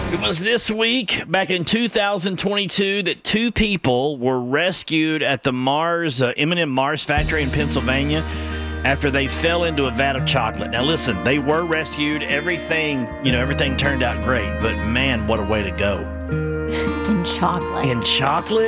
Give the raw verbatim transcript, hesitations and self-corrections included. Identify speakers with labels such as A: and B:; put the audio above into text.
A: It was this week, back in two thousand twenty-two, that two people were rescued at the Mars, uh, M and M Mars factory in Pennsylvania after they fell into a vat of chocolate. Now, listen, they were rescued. Everything, you know, everything turned out great. But, man, what a way to go.
B: In chocolate.
A: In chocolate?